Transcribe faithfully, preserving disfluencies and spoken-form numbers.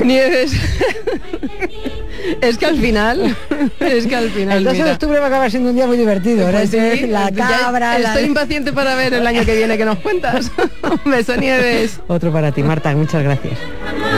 Nieves. Es que al final, es que al final. El doce de octubre va a acabar siendo un día muy divertido. Pues ¿verdad? sí, La ya cabra. estoy la... impaciente para ver el año que viene que nos cuentas. Un beso, Nieves. Otro para ti, Marta, muchas gracias.